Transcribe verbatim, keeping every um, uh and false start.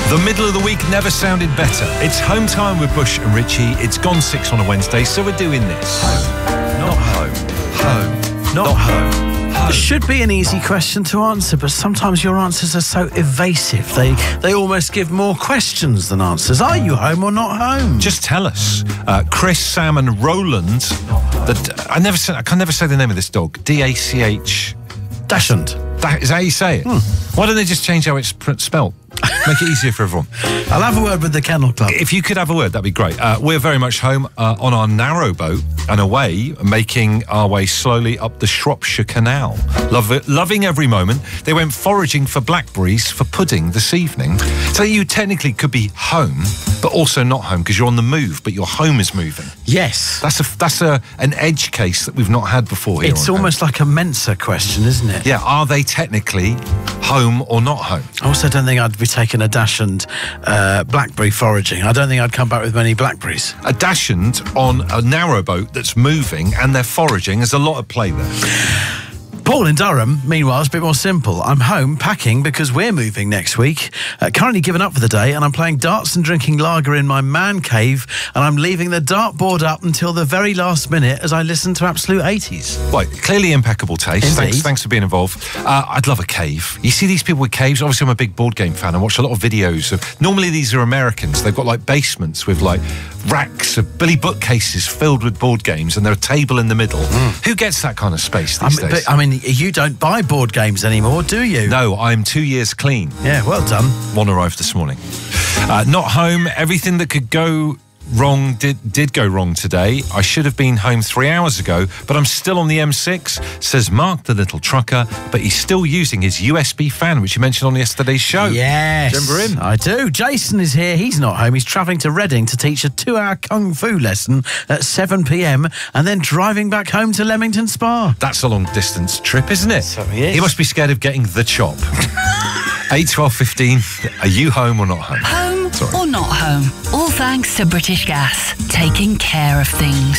The middle of the week never sounded better. It's home time with Bush and Richie. It's gone six on a Wednesday, so we're doing this. Home, not home. Home, not home. Home. It should be an easy question to answer, but sometimes your answers are so evasive. They they almost give more questions than answers. Are you home or not home? Just tell us. Uh, Chris, Sam and Roland. The, I never say, I can never say the name of this dog. D A C H... Dachshund. That, is that how you say it? Hmm. Why don't they just change how it's spelt? Make it easier for everyone. I'll have a word with the Kennel Club. If you could have a word, that'd be great. Uh, we're very much home uh, on our narrowboat and away, making our way slowly up the Shropshire Canal. Love it, loving every moment. They went foraging for blackberries for pudding this evening. So you technically could be home, but also not home because you're on the move, but your home is moving. Yes. That's a that's a an edge case that we've not had before here. It's almost home. Like a Mensa question, isn't it? Yeah. Are they technically home or not home? I also don't think I'd be taking a dachshund uh, blackberry foraging. I don't think I'd come back with many blackberries. A dachshund on a narrowboat that's moving and they're foraging. There's a lot of play there. Paul in Durham, meanwhile, is a bit more simple. I'm home packing because we're moving next week. Uh, currently given up for the day, and I'm playing darts and drinking lager in my man cave, and I'm leaving the dartboard up until the very last minute as I listen to Absolute eighties. Right, clearly impeccable taste. Thanks, thanks for being involved. Uh, I'd love a cave. You see these people with caves? Obviously, I'm a big board game fan. I watch a lot of videos of. Normally, these are Americans. They've got like basements with like racks of Billy bookcases filled with board games, and there's a table in the middle. Mm. Who gets that kind of space these I mean, days? But, I mean, you don't buy board games anymore, do you? No, I'm two years clean. Yeah, well done. One arrived this morning. Uh, not home. Everything that could go wrong did did go wrong today. I should have been home three hours ago, but I'm still on the M six, says Mark the little trucker, but he's still using his U S B fan, which you mentioned on yesterday's show. Yes. Do you remember him? I do. Jason is here. He's not home. He's travelling to Reading to teach a two-hour kung fu lesson at seven p m and then driving back home to Leamington Spa. That's a long-distance trip, isn't it? So he is. He must be scared of getting the chop. eight, twelve, fifteen. Are you home or not home? Home Sorry. or not home? All thanks to British Gas. Taking care of things.